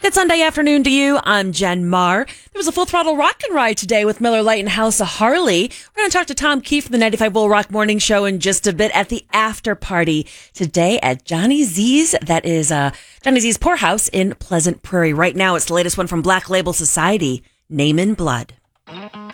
Good Sunday afternoon to you. I'm Jen Marr. There was a full throttle rock and ride today with Miller Lite and House of Harley. We're going to talk to Tom Keefe from the 95 Bull Rock Morning Show in just a bit at the after party today at Johnny Z's. That is Johnny Z's Poorhouse in Pleasant Prairie. Right now, it's the latest one from Black Label Society, Name in Blood.